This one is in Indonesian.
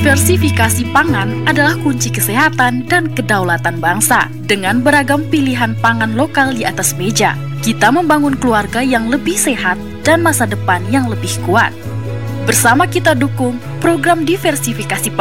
Diversifikasi pangan adalah kunci kesehatan dan kedaulatan bangsa. Dengan beragam pilihan pangan lokal di atas meja, kita membangun keluarga yang lebih sehat dan masa depan yang lebih kuat. Bersama kita dukung program diversifikasi pangan.